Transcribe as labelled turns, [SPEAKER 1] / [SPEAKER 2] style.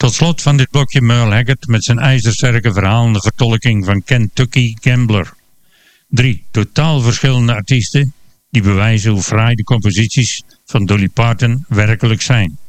[SPEAKER 1] Tot slot van dit blokje Merle Haggard met zijn ijzersterke verhalende vertolking van Kentucky Gambler. 3 totaal verschillende artiesten die bewijzen hoe fraai de composities van Dolly Parton werkelijk zijn.